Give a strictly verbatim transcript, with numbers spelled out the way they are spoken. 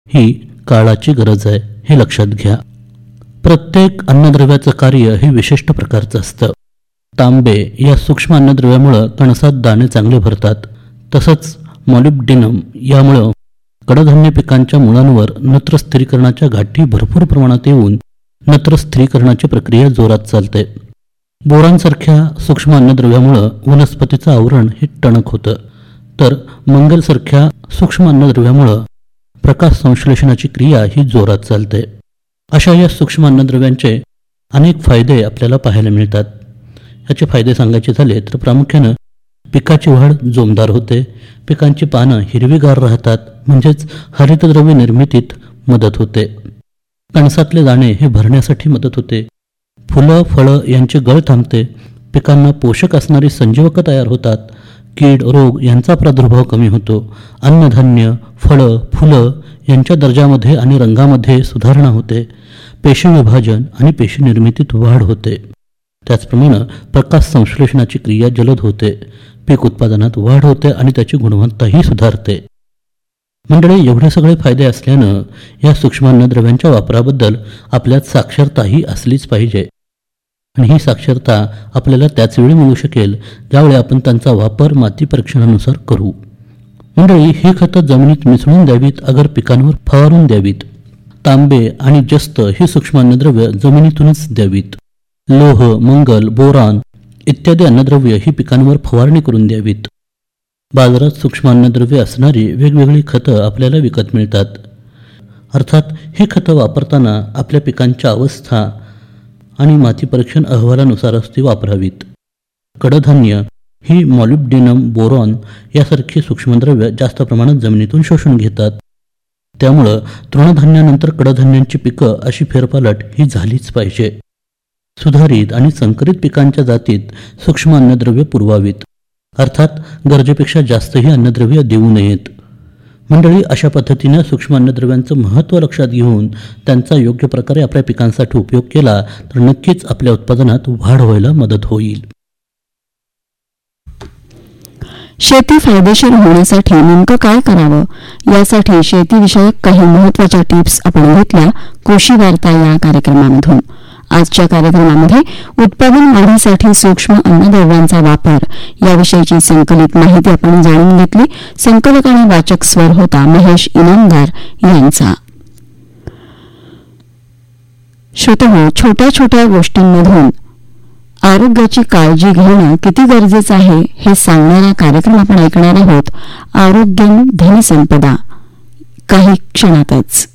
ही काळाची गरज आहे, हे लक्षात घ्या. प्रत्येक अन्नद्रव्याचं कार्य हे विशिष्ट प्रकारचं असतं. तांबे या सूक्ष्म अन्नद्रव्यामुळं कणसात दाणे चांगले भरतात. तसंच मॉलिब्डेनम यामुळं कडधान्य पिकांच्या मुळांवर नत्र स्थिरीकरणाच्या गाठी भरपूर प्रमाणात येऊन नत्र स्थिरीकरणाची प्रक्रिया जोरात चालते. बोरांसारख्या सूक्ष्म अन्नद्रव्यामुळं वनस्पतीचं आवरण हे टणक होतं. तर मंगलसारख्या सूक्ष्म अन्नद्रव्यामुळं प्रकाश संश्लेषणाची क्रिया ही जोरात चालते. अशा या सूक्ष्म अन्नद्रव्यांचे अनेक फायदे आपल्याला पाहायला मिळतात. याचे फायदे सांगायचे झाले तर प्रामुख्यानं पिकाची वाढ जोमदार होते, पिकांची पानं हिरवीगार राहतात, म्हणजेच हरितद्रव्य निर्मितीत मदत होते. कणसातले दाणे हे भरण्यासाठी मदत होते. फुलं फळं यांचे गळ थांबते, पिकांना पोषक असणारी संजीवकं तयार होतात, कीड रोग यांचा प्रादुर्भाव कमी होतो, अन्नधान्य फळं फुलं यांच्या दर्जामध्ये आणि रंगामध्ये सुधारणा होते, पेशी विभाजन आणि पेशी निर्मितीत वाढ होते. त्याचप्रमाणे प्रकाश संश्लेषणाची क्रिया जलद होते, पीक उत्पादनात वाढ होते आणि त्याची गुणवत्ताही सुधारते. मंडळी, एवढे सगळे फायदे असल्यानं या सूक्ष्म अन्नद्रव्यांच्या वापराबद्दल आपल्यात साक्षरताही असलीच पाहिजे. आणि ही साक्षरता आपल्याला त्याच वेळी मिळू शकेल ज्यावेळी आपण त्यांचा वापर माती परीक्षणानुसार करू. मंडळी, ही खतं जमिनीत मिसळून द्यावीत, अगर पिकांवर फवारून द्यावीत. तांबे आणि जस्त ही सूक्ष्म अन्नद्रव्य जमिनीतूनच द्यावीत. लोह मंगल बोरान इत्यादी अन्नद्रव्य ही पिकांवर फवारणी करून द्यावीत. बाजारात सूक्ष्म अन्नद्रव्य असणारी वेगवेगळी खतं आपल्याला विकत मिळतात. अर्थात ही खतं वापरताना आपल्या पिकांच्या अवस्था आणि माती परीक्षण अहवालानुसारच ती वापरावीत. कडधान्य ही मॉलिब्डेनम बोरॉन यासारखी सूक्ष्मद्रव्य जास्त प्रमाणात जमिनीतून शोषून घेतात. त्यामुळं तृणधान्यानंतर कडधान्यांची पिकं अशी फेरपालट ही झालीच पाहिजे. सुधारित आणि संकरित पिकांच्या जातीत सूक्ष्म अन्नद्रव्य पुरवावीत. अर्थात गरजेपेक्षा जास्तही अन्नद्रव्य देऊ नयेत. मंडळी, अशा पद्धतीनं सूक्ष्म अन्नद्रव्यांचं महत्त्व लक्षात घेऊन त्यांचा योग्य प्रकारे आपल्या पिकांसाठी उपयोग केला तर नक्कीच आपल्या उत्पादनात वाढ व्हायला मदत होईल. शेती फायदेशीर होण्यासाठी नेमकं काय करावं यासाठी शेतीविषयक काही महत्त्वाच्या टिप्स आपण घेतल्या कृषी वार्ता या कार्यक्रमामधून. आजच्या कार्यक्रमामध्ये उत्पादन वाढीसाठी सूक्ष्म अन्नद्रव्यांचा वापर याविषयीची संकलित माहिती आपण जाणून घेतली. संकलक आणि वाचक स्वर होता महेश इनामदार यांचा. श्रोतेहो, छोट्या छोट्या गोष्टींमधून आरोग्याची काळजी घेणं किती गरजेचं आहे हे सांगणारा कार्यक्रम आपण ऐकणार आहोत. आरोग्यम धनसंपदा काही क्षणातच.